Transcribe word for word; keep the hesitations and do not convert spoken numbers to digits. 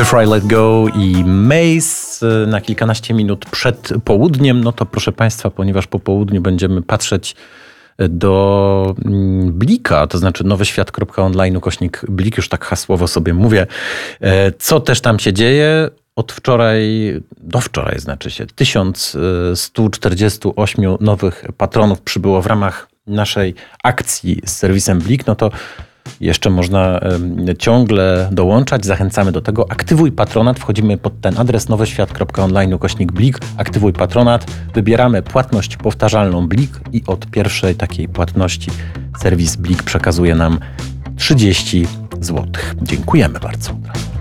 Before I Let Go i Maze na kilkanaście minut przed południem. No to proszę Państwa, ponieważ po południu będziemy patrzeć do Blika, to znaczy nowyświat kropka online ukośnik Blik, już tak hasłowo sobie mówię, co też tam się dzieje. Od wczoraj, do wczoraj znaczy się, tysiąc sto czterdzieści osiem nowych patronów przybyło w ramach naszej akcji z serwisem Blik. No to jeszcze można ciągle dołączać. Zachęcamy do tego. Aktywuj patronat. Wchodzimy pod ten adres nowyświat kropka online ukośnik Blik. Aktywuj patronat. Wybieramy płatność powtarzalną Blik i od pierwszej takiej płatności serwis Blik przekazuje nam trzydzieści złotych. Dziękujemy bardzo.